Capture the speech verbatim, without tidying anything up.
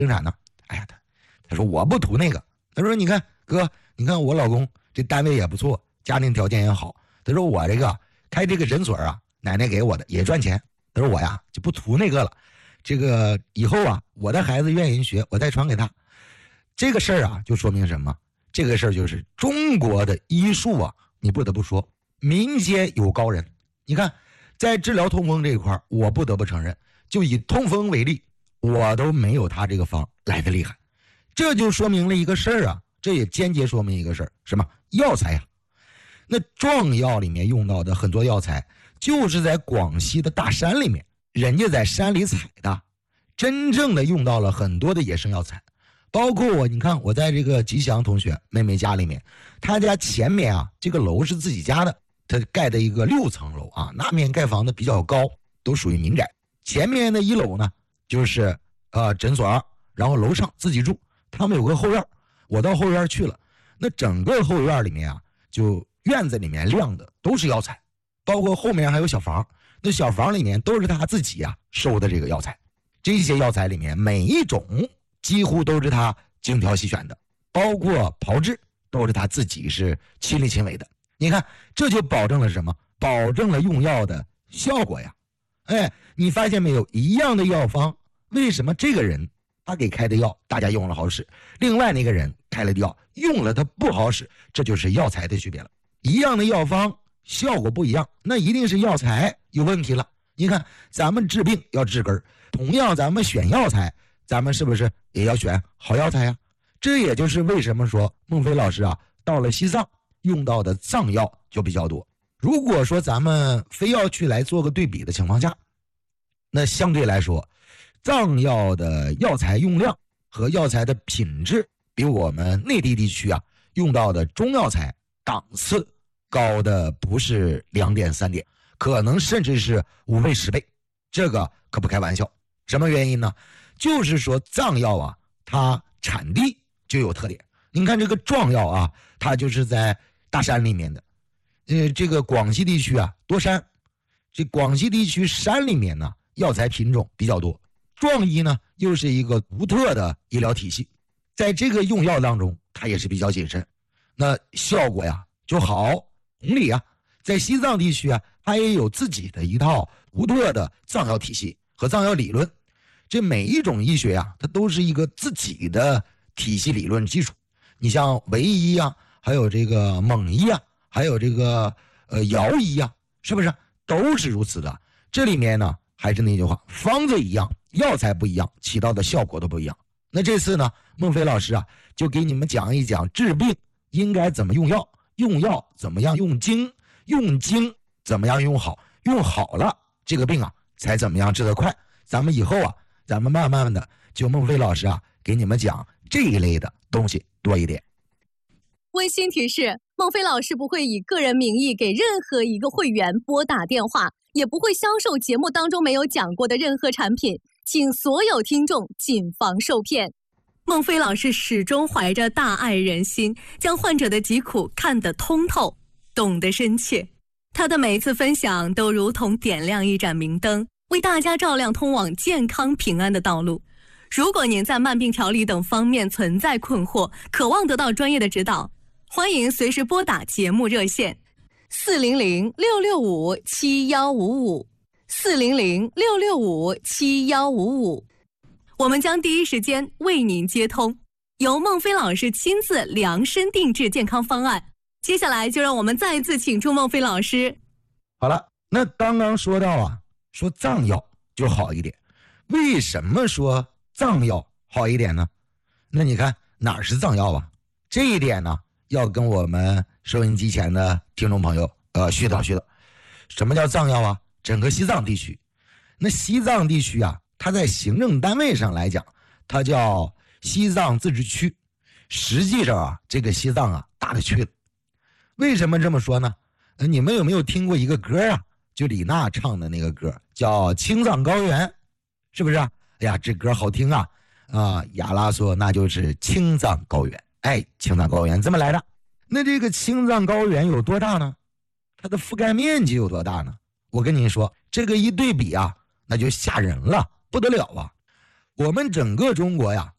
生产呢？哎呀，他他说我不图那个。他说你看哥，你看我老公这单位也不错，家庭条件也好。他说我这个开这个诊所啊，奶奶给我的也赚钱。他说我呀就不图那个了，这个以后啊，我的孩子愿意学，我再传给他。这个事儿啊，就说明什么？这个事儿就是中国的医术啊，你不得不说，民间有高人。你看，在治疗痛风这一块，我不得不承认，就以痛风为例，我都没有他这个方来的厉害。这就说明了一个事儿啊，这也间接说明一个事儿，什么？药材啊。那壮药里面用到的很多药材，就是在广西的大山里面，人家在山里采的，真正的用到了很多的野生药材。包括我，你看我在这个吉祥同学妹妹家里面，他家前面啊，这个楼是自己家的，他盖的一个六层楼啊，那面盖房子比较高，都属于民宅。前面的一楼呢，就是呃诊所，然后楼上自己住。他们有个后院，我到后院去了，那整个后院里面啊，就院子里面晾的都是药材，包括后面还有小房，那小房里面都是他自己啊收的这个药材。这些药材里面每一种几乎都是他精挑细选的，包括炮制都是他自己是亲力亲为的。你看，这就保证了什么？保证了用药的效果呀。哎，你发现没有？一样的药方，为什么这个人他给开的药大家用了好使，另外那个人开了的药用了他不好使？这就是药材的区别了。一样的药方效果不一样，那一定是药材有问题了。你看咱们治病要治根，同样咱们选药材，咱们是不是也要选好药材呀？这也就是为什么说孟非老师啊，到了西藏用到的藏药就比较多。如果说咱们非要去来做个对比的情况下，那相对来说藏药的药材用量和药材的品质比我们内地地区啊用到的中药材档次高的不是两点三点，可能甚至是五倍十倍，这个可不开玩笑。什么原因呢？就是说藏药啊，它产地就有特点。您看这个壮药啊，它就是在大山里面的，呃，这个广西地区啊多山，这广西地区山里面呢药材品种比较多，壮医呢又是一个独特的医疗体系，在这个用药当中它也是比较谨慎，那效果呀就好。同理啊，在西藏地区啊，它也有自己的一套独特的藏药体系和藏药理论。这每一种医学啊，它都是一个自己的体系理论基础。你像维医啊，还有这个蒙医啊，还有这个呃瑶医啊，是不是都是如此的？这里面呢，还是那句话，方子一样，药材不一样，起到的效果都不一样。那这次呢，孟非老师啊，就给你们讲一讲治病应该怎么用药，用药怎么样用精，用精怎么样用好，用好了这个病啊才怎么样治得快。咱们以后啊，咱们慢慢的就孟非老师啊给你们讲这一类的东西多一点。 温馨提示，孟非老师不会以个人名义给任何一个会员拨打电话，也不会销售节目当中没有讲过的任何产品，请所有听众谨防受骗。孟非老师始终怀着大爱人心，将患者的疾苦看得通透，懂得深切。他的每一次分享都如同点亮一盏明灯，为大家照亮通往健康平安的道路。如果您在慢病调理等方面存在困惑，渴望得到专业的指导，欢迎随时拨打节目热线四零零六六五七幺五五四零零六六五七幺五五，我们将第一时间为您接通，由孟非老师亲自量身定制健康方案。接下来就让我们再一次请出孟非老师。 好了，那刚刚说到啊，说藏药就好一点，为什么说藏药好一点呢？那你看哪儿是藏药啊？这一点呢，要跟我们收音机前的听众朋友呃絮叨絮叨。什么叫藏药啊？整个西藏地区，那西藏地区啊，它在行政单位上来讲，它叫西藏自治区。实际上啊，这个西藏啊大的去了。为什么这么说呢？呃，你们有没有听过一个歌啊？就李娜唱的那个歌，叫《青藏高原》，是不是啊？哎呀，这歌好听啊！啊，亚拉说那就是青藏高原。哎，青藏高原这么来的。那这个青藏高原有多大呢？它的覆盖面积有多大呢？我跟您说，这个一对比啊，那就吓人了，不得了啊！我们整个中国呀，